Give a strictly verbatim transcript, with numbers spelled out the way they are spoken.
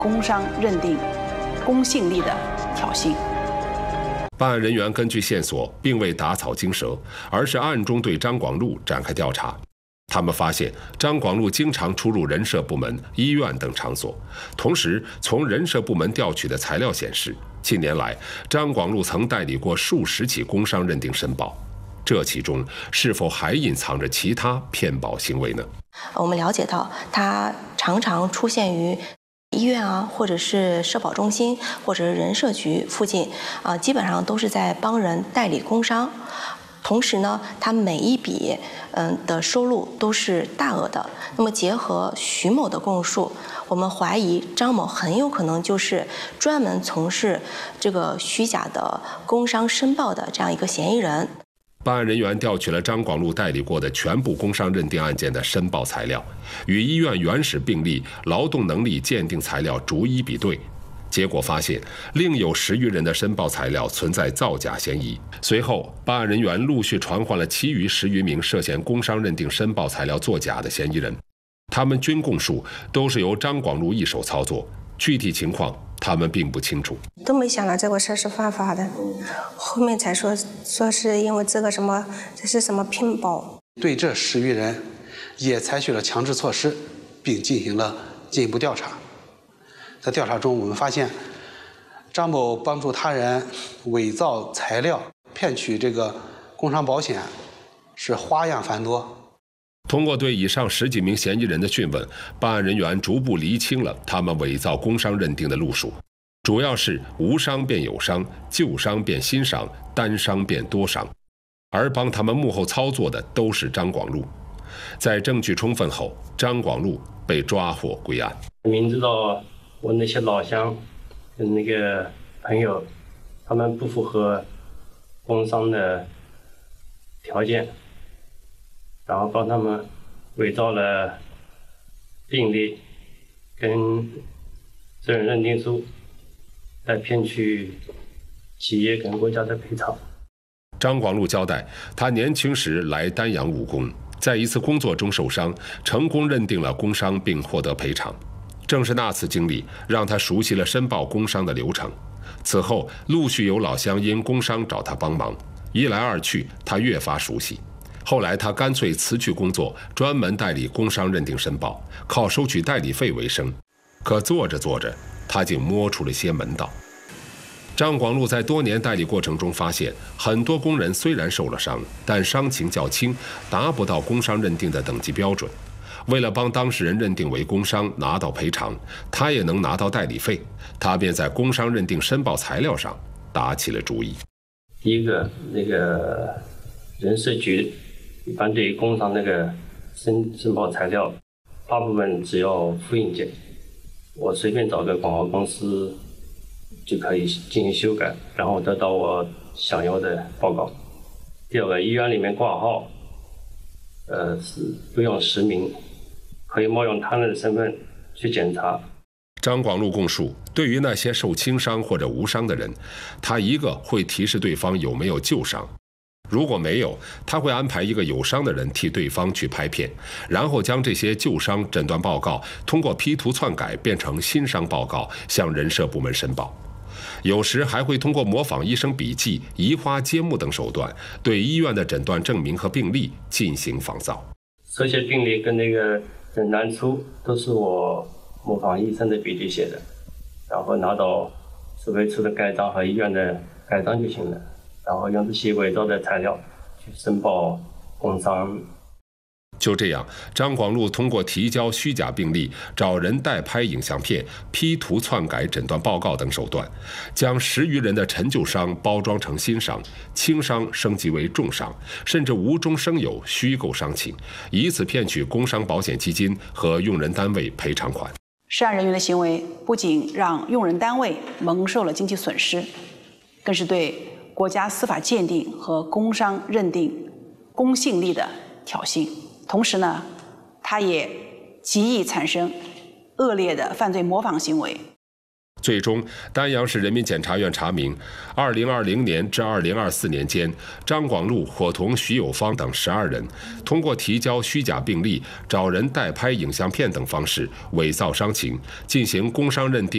工伤认定公信力的挑衅。 办案人员根据线索，并未打草惊蛇，而是暗中对张广禄展开调查。他们发现张广禄经常出入人社部门、医院等场所，同时从人社部门调取的材料显示，近年来张广禄曾代理过数十起工伤认定申报。这其中是否还隐藏着其他骗保行为呢？ 我们了解到，他常常出现于医院啊，或者是社保中心，或者是人社局附近啊，基本上都是在帮人代理工伤。同时呢，他每一笔嗯的收入都是大额的。那么结合徐某的供述，我们怀疑张某很有可能就是专门从事这个虚假的工伤申报的这样一个嫌疑人。 办案人员调取了张广禄代理过的全部工伤认定案件的申报材料，与医院原始病历、劳动能力鉴定材料逐一比对，结果发现另有十余人的申报材料存在造假嫌疑。随后，办案人员陆续传唤了其余十余名涉嫌工伤认定申报材料作假的嫌疑人，他们均供述都是由张广禄一手操作，具体情况他们并不清楚， 都没想到这个事是犯法的，后面才说说是因为这个什么，这是什么骗保。 对这十余人也采取了强制措施，并进行了进一步调查。在调查中，我们发现张某帮助他人伪造材料骗取这个工伤保险是花样繁多。 通过对以上十几名嫌疑人的讯问，办案人员逐步厘清了他们伪造工伤认定的路数，主要是无伤变有伤、旧伤变新伤、单伤变多伤，而帮他们幕后操作的都是张广禄。在证据充分后，张广禄被抓获归案。 明知道我那些老乡跟那个朋友，他们不符合工伤的条件，然后帮他们伪造了病历跟责任认定书，来骗取企业跟国家的赔偿。 张广禄交代，他年轻时来丹阳务工，在一次工作中受伤，成功认定了工伤并获得赔偿。正是那次经历，让他熟悉了申报工伤的流程。此后，陆续有老乡因工伤找他帮忙，一来二去，他越发熟悉。后来，他干脆辞去工作，专门代理工伤认定申报，靠收取代理费为生。可做着做着，他竟摸出了些门道。张广禄在多年代理过程中发现，很多工人虽然受了伤，但伤情较轻，达不到工伤认定的等级标准。为了帮当事人认定为工伤，拿到赔偿，他也能拿到代理费，他便在工伤认定申报材料上打起了主意。 第一个，那个人社局一般对于工伤那个申申报材料，大部分只要复印件，我随便找个广告公司就可以进行修改，然后得到我想要的报告。第二个，医院里面挂号，呃，是不用实名，可以冒用他人的身份去检查。 张广禄供述，对于那些受轻伤或者无伤的人，他一个会提示对方有没有旧伤，如果没有，他会安排一个有伤的人替对方去拍片，然后将这些旧伤诊断报告通过 P 图篡改变成新伤报告，向人社部门申报。有时还会通过模仿医生笔记、移花接木等手段，对医院的诊断证明和病历进行仿造。 这些病历跟那个诊断书都是我模仿医生的笔记写的，然后拿到指挥处的盖章和医院的盖章就行了，然后用这些伪造的材料去申报工伤。 就这样，张广禄通过提交虚假病历、找人代拍影像片、P 图篡改诊断报告等手段，将十余人的陈旧伤包装成新伤，轻伤升级为重伤，甚至无中生有虚构伤情，以此骗取工伤保险基金和用人单位赔偿款。 涉案人员的行为不仅让用人单位蒙受了经济损失，更是对国家司法鉴定和工伤认定公信力的挑衅。同时呢，它也极易产生恶劣的犯罪模仿行为。 最终，丹阳市人民检察院查明，二零二零年至二零二四年间，张广禄伙同徐有芳等十二人，通过提交虚假病历、找人代拍影像片等方式，伪造伤情，进行工伤认定。